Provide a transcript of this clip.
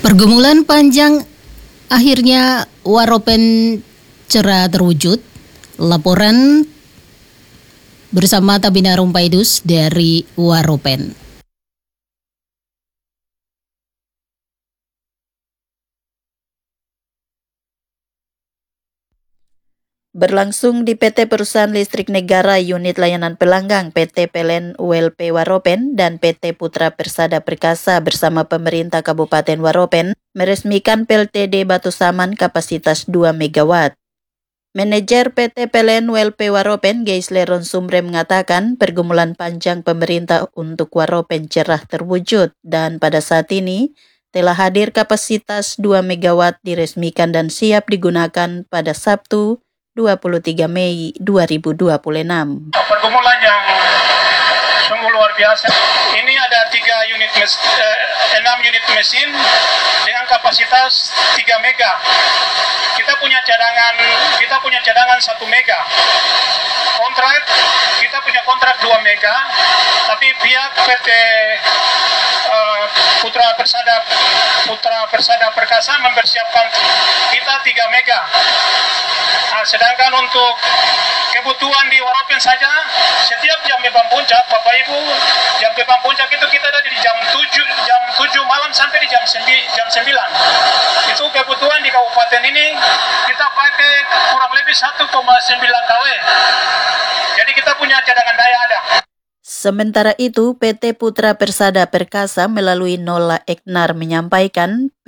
Pergumulan panjang akhirnya Waropen cerah terwujud. Laporan bersama Tabina Rumpaidus dari Waropen. Berlangsung di PT Perusahaan Listrik Negara Unit Layanan Pelanggang PT PLN ULP Waropen dan PT Putra Persada Perkasa bersama pemerintah Kabupaten Waropen meresmikan PLTD Batu Saman kapasitas 2 MW. Manajer PT PLN ULP Waropen Geisleron Sumre mengatakan pergumulan panjang pemerintah untuk Waropen cerah terwujud dan pada saat ini telah hadir kapasitas 2 MW diresmikan dan siap digunakan pada Sabtu 23 Mei 2026. Pergumulan yang sungguh luar biasa. Ini ada 6 unit mesin dengan kapasitas 3 mega. Kita punya cadangan 1 mega. Kita punya kontrak 2 mega, tapi pihak PT Putra Persada Perkasa mempersiapkan kita 3 mega. Sedangkan untuk kebutuhan di Waropen saja, setiap jam beban puncak, Bapak Ibu, jam beban puncak itu kita ada di jam 7 malam sampai di jam 9. Itu kebutuhan di kabupaten ini kita pakai kurang lebih 1,9 kW. Jadi kita punya cadangan daya ada. Sementara itu, PT Putra Persada Perkasa melalui Nola Eknar menyampaikan